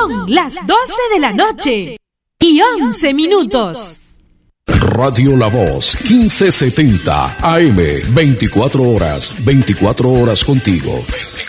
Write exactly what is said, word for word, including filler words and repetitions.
Son las doce de la noche y once minutos. Radio La Voz, quince setenta A M, veinticuatro horas, veinticuatro horas contigo.